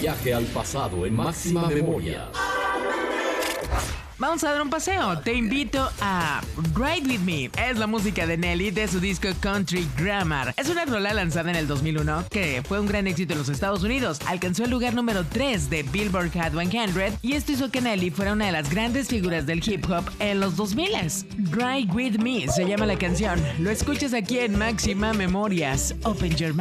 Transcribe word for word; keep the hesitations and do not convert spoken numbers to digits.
Viaje al pasado en máxima memoria. Vamos a dar un paseo. Te invito a Ride With Me. Es la música de Nelly de su disco Country Grammar. Es una rola lanzada en el dos mil uno que fue un gran éxito en los Estados Unidos. Alcanzó el lugar número tres de Billboard Hot cien y esto hizo que Nelly fuera una de las grandes figuras del hip hop en los dos mil. Ride With Me se llama la canción. Lo escuchas aquí en Máxima Memorias. Open your mind.